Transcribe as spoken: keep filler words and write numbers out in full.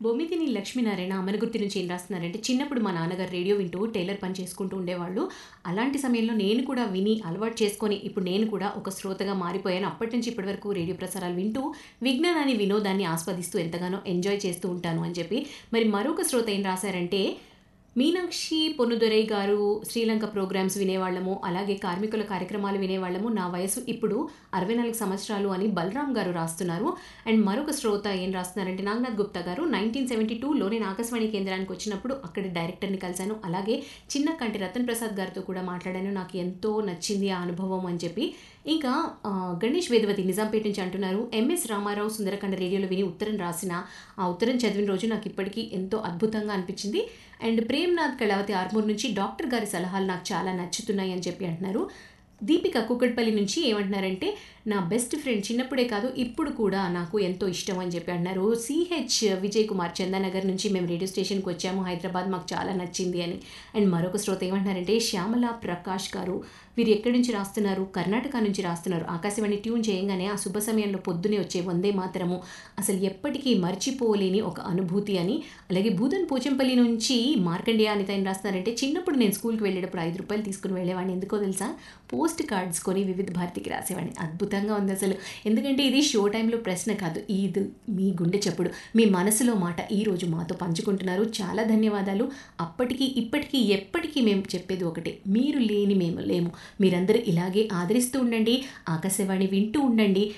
బొమ్మిదిని లక్ష్మీనారాయణ అమనగుర్తి నుంచి ఏం రాస్తున్నారంటే, చిన్నప్పుడు మా నాన్నగారు రేడియో వింటూ టైలర్ పని చేసుకుంటూ ఉండేవాళ్ళు. అలాంటి సమయంలో నేను కూడా విని అలవాటు చేసుకొని ఇప్పుడు నేను కూడా ఒక శ్రోతగా మారిపోయాను. అప్పటి నుంచి ఇప్పటి వరకు రేడియో ప్రసారాలు వింటూ విజ్ఞానాన్ని, వినోదాన్ని ఆస్వాదిస్తూ ఎంతగానో ఎంజాయ్ చేస్తూ ఉంటాను అని చెప్పి. మరి మరొక శ్రోత ఏం రాశారంటే, మీనాక్షి పొన్నుదొరై గారు శ్రీలంక ప్రోగ్రామ్స్ వినేవాళ్ళము, అలాగే కార్మికుల కార్యక్రమాలు వినేవాళ్ళము. నా వయసు ఇప్పుడు అరవై నాలుగు సంవత్సరాలు అని బలరాం గారు రాస్తున్నారు. అండ్ మరొక శ్రోత ఏం రాస్తున్నారంటే, నాగనాథ్ గుప్తా గారు నైన్టీన్ సెవెంటీ టూలో నేను ఆకాశవాణి కేంద్రానికి వచ్చినప్పుడు అక్కడ డైరెక్టర్ని కలిశాను. అలాగే చిన్న కంటి రతన్ ప్రసాద్ గారితో కూడా మాట్లాడాను. నాకు ఎంతో నచ్చింది ఆ అనుభవం అని చెప్పి. ఇంకా గణేష్ వేదవతి నిజాంపేట నుంచి అంటున్నారు, ఎంఎస్ రామారావు సుందరకాండ రేడియోలో విని ఉత్తరం రాసిన ఆ ఉత్తరం చదివిన రోజు నాకు ఇప్పటికీ ఎంతో అద్భుతంగా అనిపించింది. అండ్ ప్రేమ్నాథ్ కళావతి ఆర్మూర్ నుంచి డాక్టర్ గారి సలహాలు నాకు చాలా నచ్చుతున్నాయి అని చెప్పి అంటున్నారు. దీపిక కుక్కట్పల్లి నుంచి ఏమంటున్నారంటే, నా బెస్ట్ ఫ్రెండ్ చిన్నప్పుడే కాదు ఇప్పుడు కూడా నాకు ఎంతో ఇష్టం అని చెప్పి అంటున్నారు. సిహెచ్ విజయ్ కుమార్ చందానగర్ నుంచి మేము రేడియో స్టేషన్కి వచ్చాము హైదరాబాద్, మాకు చాలా నచ్చింది అని. అండ్ మరొక శ్రోత ఏమంటున్నారంటే, శ్యామల ప్రకాష్ గారు, వీరు ఎక్కడి నుంచి రాస్తున్నారు? కర్ణాటక నుంచి రాస్తున్నారు. ఆకాశవాణి ట్యూన్ చేయగానే ఆ శుభ సమయంలో పొద్దునే వచ్చే వందే మాతరము అసలు ఎప్పటికీ మర్చిపోలేని ఒక అనుభూతి అని. అలాగే భూదన్ పోచంపల్లి నుంచి మార్కండేయ అనిత ఏం రాస్తున్నారంటే, చిన్నప్పుడు నేను స్కూల్కి వెళ్ళేటప్పుడు ఐదు రూపాయలు తీసుకుని వెళ్ళేవాడిని. ఎందుకో తెలుసా? పోస్ట్ కార్డ్స్ కొని వివిధ భారతికి రాసేవాడిని. అద్భుతంగా ఉంది అసలు. ఎందుకంటే ఇది షో టైంలో ప్రశ్న కాదు, ఇది మీ గుండె చప్పుడు, మీ మనసులో మాట ఈరోజు మాతో పంచుకుంటున్నారు. చాలా ధన్యవాదాలు. అప్పటికి ఇప్పటికీ ఎప్పటికీ మేము చెప్పేది ఒకటే, మీరు లేని మేము లేము. మీరందరూ ఇలాగే ఆదరిస్తూ ఉండండి, ఆకాశవాణి వింటూ ఉండండి.